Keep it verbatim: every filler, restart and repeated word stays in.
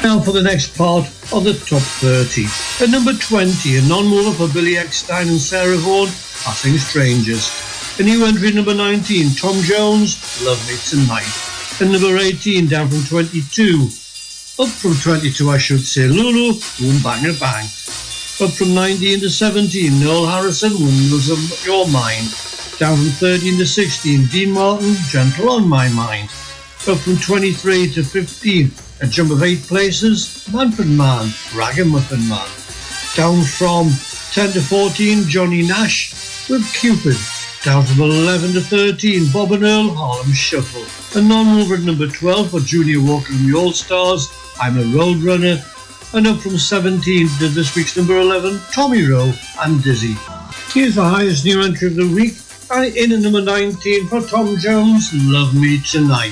Now for the next part of the top thirty. At number twenty, a non-mover for Billy Eckstein and Sarah Vaughan, Passing Strangers. A new entry at number nineteen, Tom Jones, Love Me Tonight. And number eighteen, down from twenty-two. Up from twenty-two, I should say, Lulu, Boom Bang a Bang. Up from nineteen to seventeen, Noel Harrison, Wonders of Your Mind. Down from thirteen to sixteen, Dean Martin, Gentle on My Mind. Up from twenty-three to fifteen, a jump of eight places, Manfred Mann, Ragamuffin Man. Down from ten to fourteen, Johnny Nash with Cupid. Down from eleven to thirteen, Bob and Earl, Harlem Shuffle. A non-mover at number twelve for Junior Walker and the All-Stars, I'm a Road Runner. And up from seventeen to this week's number eleven, Tommy Rowe and Dizzy. Here's the highest new entry of the week, and in at number nineteen for Tom Jones, Love Me Tonight.